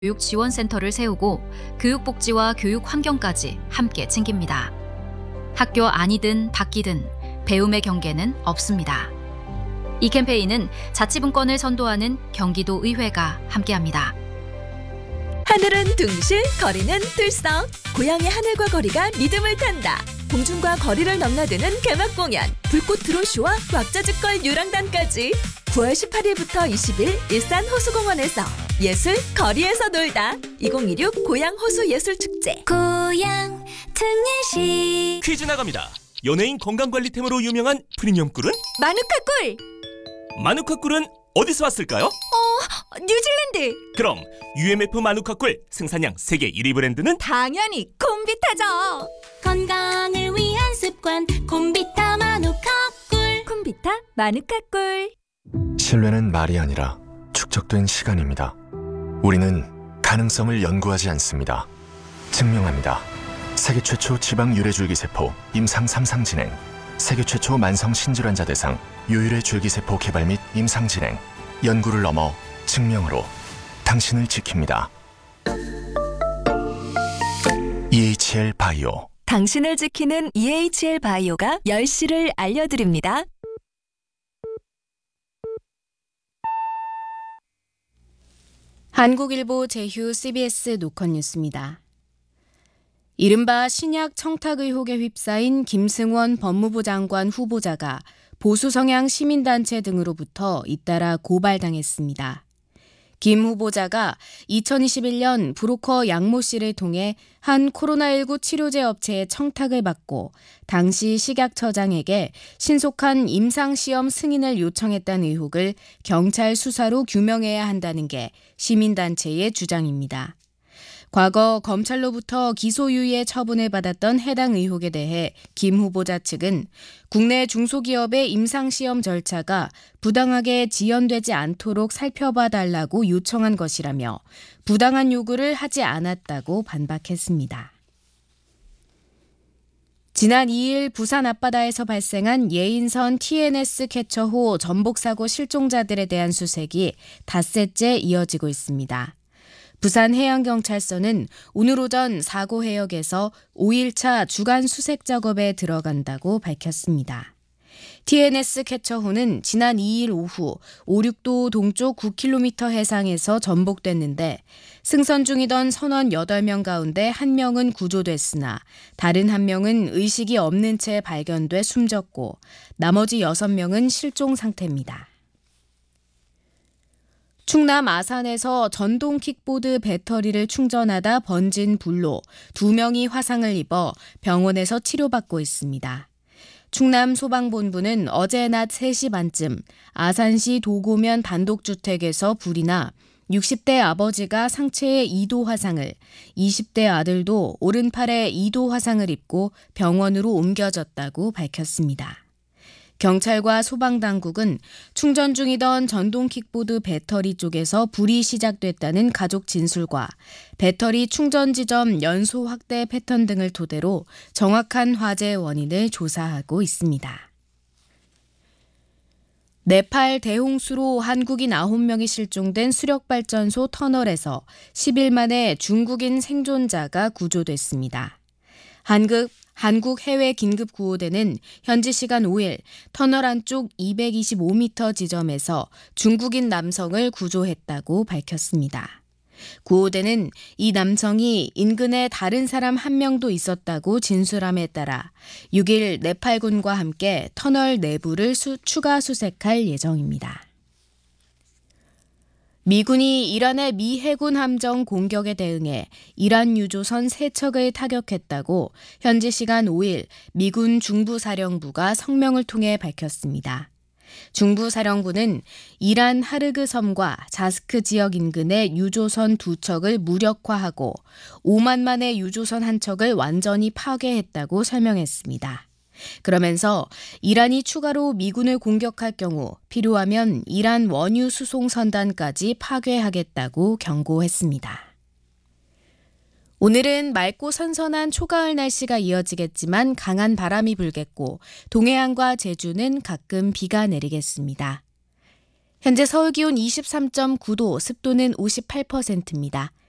교육지원센터를 세우고 교육복지와 교육 환경까지 함께 챙깁니다. 학교 안이든 밖이든 배움의 경계는 없습니다. 이 캠페인은 자치분권을 선도하는 경기도 의회가 함께합니다. 하늘은 둥실, 거리는 들썩. 고향의 하늘과 거리가 리듬을 탄다. 공중과 거리를 넘나드는 개막 공연, 불꽃 드론쇼와 왁자지껄 유랑단까지 9월 18일부터 20일 일산 호수공원에서 예술 거리에서 놀다. 2016 고향 호수 예술축제. 고향 특례시 퀴즈 나갑니다. 연예인 건강관리템으로 유명한 프리미엄 꿀은? 마누카 꿀! 마누카 꿀은 어디서 왔을까요? 뉴질랜드! 그럼 UMF 마누카 꿀 생산량 세계 1위 브랜드는? 당연히 콤비타죠! 건강을 위한 습관 콤비타 마누카꿀. 콤비타 마누카 꿀. 신뢰는 말이 아니라 축적된 시간입니다. 우리는 가능성을 연구하지 않습니다. 증명합니다. 세계 최초 지방 유래줄기세포 임상 3상 진행, 세계 최초 만성 신질환자 대상 유일의 줄기세포 개발 및 임상 진행, 연구를 넘어 증명으로 당신을 지킵니다. EHL 바이오. 당신을 지키는 EHL 바이오가 10시를 알려드립니다. 한국일보 제휴 CBS 노컷 뉴스입니다. 이른바 신약 청탁 의혹에 휩싸인 김승원 법무부 장관 후보자가 보수 성향 시민단체 등으로부터 잇따라 고발당했습니다. 김 후보자가 2021년 브로커 양모 씨를 통해 한 코로나19 치료제 업체의 청탁을 받고 당시 식약처장에게 신속한 임상시험 승인을 요청했다는 의혹을 경찰 수사로 규명해야 한다는 게 시민단체의 주장입니다. 과거 검찰로부터 기소유예 처분을 받았던 해당 의혹에 대해 김 후보자 측은 국내 중소기업의 임상시험 절차가 부당하게 지연되지 않도록 살펴봐달라고 요청한 것이라며 부당한 요구를 하지 않았다고 반박했습니다. 지난 2일 부산 앞바다에서 발생한 예인선 TNS 캐처호 전복사고 실종자들에 대한 수색이 닷새째 이어지고 있습니다. 부산해양경찰서는 오늘 오전 사고 해역에서 5일차 주간 수색 작업에 들어간다고 밝혔습니다. TNS 캐처호는 지난 2일 오후 오륙도 동쪽 9km 해상에서 전복됐는데 승선 중이던 선원 8명 가운데 1명은 구조됐으나 다른 1명은 의식이 없는 채 발견돼 숨졌고 나머지 6명은 실종 상태입니다. 충남 아산에서 전동 킥보드 배터리를 충전하다 번진 불로 2명이 화상을 입어 병원에서 치료받고 있습니다. 충남 소방본부는 어제 낮 3시 반쯤 아산시 도고면 단독주택에서 불이 나 60대 아버지가 상체에 2도 화상을, 20대 아들도 오른팔에 2도 화상을 입고 병원으로 옮겨졌다고 밝혔습니다. 경찰과 소방당국은 충전 중이던 전동 킥보드 배터리 쪽에서 불이 시작됐다는 가족 진술과 배터리 충전 지점 연소 확대 패턴 등을 토대로 정확한 화재 원인을 조사하고 있습니다. 네팔 대홍수로 한국인 9명이 실종된 수력발전소 터널에서 10일 만에 중국인 생존자가 구조됐습니다. 한국 해외 긴급구호대는 현지 시간 5일 터널 안쪽 225m 지점에서 중국인 남성을 구조했다고 밝혔습니다. 구호대는 이 남성이 인근에 다른 사람 1명도 있었다고 진술함에 따라 6일 네팔군과 함께 터널 내부를 추가 수색할 예정입니다. 미군이 이란의 미 해군 함정 공격에 대응해 이란 유조선 3척을 타격했다고 현지 시간 5일 미군 중부사령부가 성명을 통해 밝혔습니다. 중부사령부는 이란 하르그 섬과 자스크 지역 인근의 유조선 2척을 무력화하고 오만만의 유조선 1척을 완전히 파괴했다고 설명했습니다. 그러면서 이란이 추가로 미군을 공격할 경우 필요하면 이란 원유 수송 선단까지 파괴하겠다고 경고했습니다. 오늘은 맑고 선선한 초가을 날씨가 이어지겠지만 강한 바람이 불겠고 동해안과 제주는 가끔 비가 내리겠습니다. 현재 서울 기온 23.9도, 습도는 58%입니다.